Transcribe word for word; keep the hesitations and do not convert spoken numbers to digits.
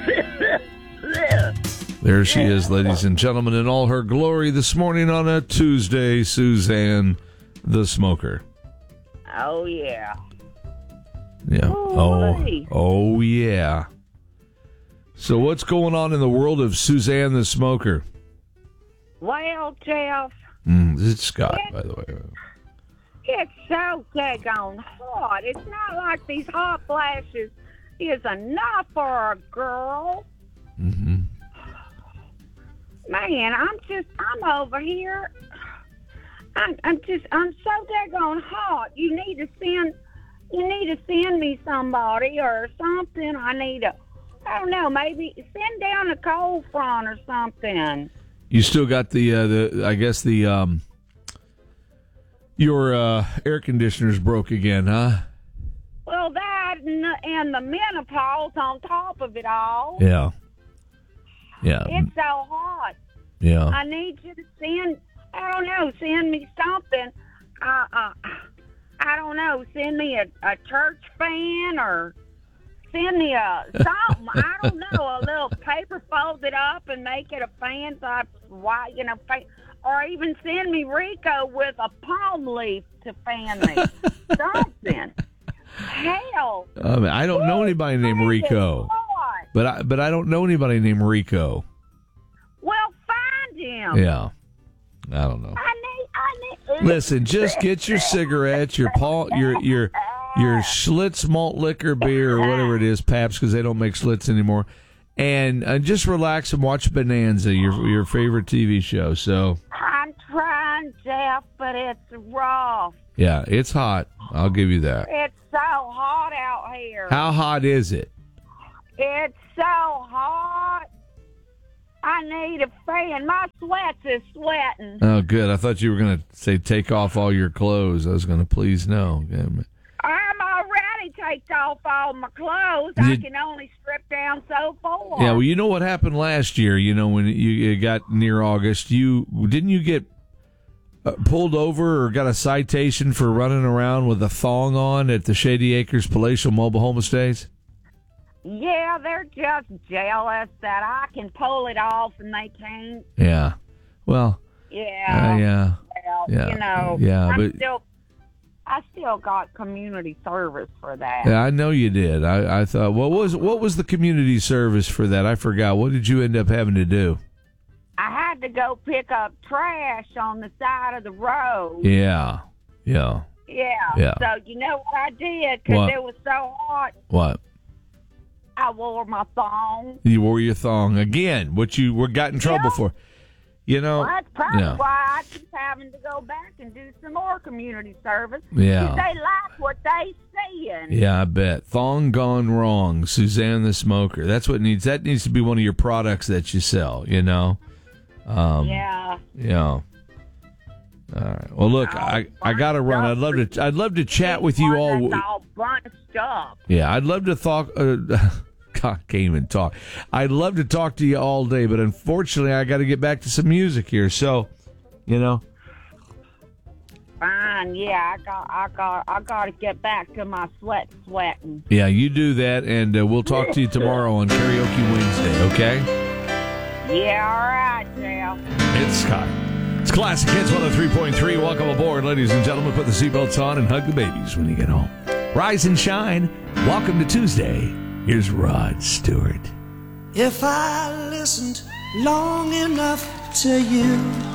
There she is, ladies and gentlemen, in all her glory this morning on a Tuesday, Suzanne the Smoker. Oh, yeah. Yeah. Ooh, oh, buddy. oh, yeah. So what's going on in the world of Suzanne the Smoker? Well, Jeff, Mm, it's Scott, by the way. it's so daggone hot. It's not like these hot flashes is enough for a girl. Mm-hmm. Man, I'm just, I'm over here. I'm, I'm just, I'm so daggone hot. You need to send, you need to send me somebody or something. I need to, I don't know, maybe send down a cold front or something. You still got the, uh, the I guess the, um, your uh, air conditioner's broke again, huh? Well, that and the, and the menopause on top of it all. Yeah. Yeah. It's so hot. Yeah. I need you to send, I don't know, send me something. Uh, uh, I don't know, send me a, a church fan or send me a something. I don't know, a little paper folded up and make it a fan so I, why, you know, fan, or even send me Rico with a palm leaf to fan me. Something. Hell. I, mean, I don't know anybody named Rico. But I, but I don't know anybody named Rico. Well, find him. Yeah. I don't know. I need, I need. Listen, just get your cigarettes, your Paul, your your your Schlitz malt liquor beer or whatever it is, Pabst, because they don't make Schlitz anymore, and uh, just relax and watch Bonanza, your your favorite T V show. So I'm trying, Jeff, but it's rough. yeah, it's hot. I'll give you that. It's so hot out here. How hot is it? It's so hot. I need a fan. My sweats is sweating. Oh, good. I thought you were going to say take off all your clothes. I was going to please no. I'm already taken off all my clothes. Did, I can only strip down so far. Yeah, well, you know what happened last year, you know, when you, you got near August, you didn't you get uh, pulled over or got a citation for running around with a thong on at the Shady Acres Palatial Mobile Home Estates? Yeah, they're just jealous that I can pull it off and they can't. Yeah. Well. Yeah. Uh, yeah. Well, yeah. you know. Yeah, I'm but still, I still got community service for that. yeah, I know you did. I, I thought, what was what was the community service for that? I forgot. What did you end up having to do? I had to go pick up trash on the side of the road. Yeah. Yeah. Yeah. Yeah. So you know what I did? Because it was so hot. What? I wore my thong. You wore your thong again, which you were got in trouble Yeah. for. You know, Well, that's probably yeah. why I keep having to go back and do some more community service. Yeah. 'Cause they like what they seeing. Yeah, I bet. Thong gone wrong, Suzanne the Smoker. That's what needs. That needs to be one of your products that you sell. You know. Um, Yeah. Yeah. All right. Well, look, I, I got to run. I'd love to. I'd love to chat with you all. That's all bunched up. Yeah, I'd love to talk. Uh, God, can't even talk. I'd love to talk to you all day, but unfortunately, I got to get back to some music here. So, you know. Fine. Yeah, I got. I got. I got to get back to my sweat sweating. Yeah, you do that, and uh, we'll talk to you tomorrow on Karaoke Wednesday. Okay. Yeah. All right, Jeff. It's Scott. It's Classic Hits one oh three point three. Welcome aboard, ladies and gentlemen. Put the seatbelts on and hug the babies when you get home. Rise and shine. Welcome to Tuesday. Here's Rod Stewart. If I listened long enough to you,